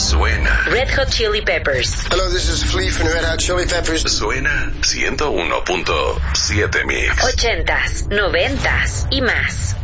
Suena. Red Hot Chili Peppers. Hello, this is Flea from Red Hot Chili Peppers. Suena 101.7 Mix. 80s, 90s y más.